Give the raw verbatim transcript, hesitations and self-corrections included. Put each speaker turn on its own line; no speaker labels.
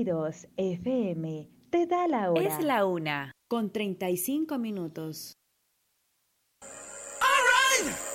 dos F M te da la hora.
Es la una, con treinta y cinco minutos.
All right.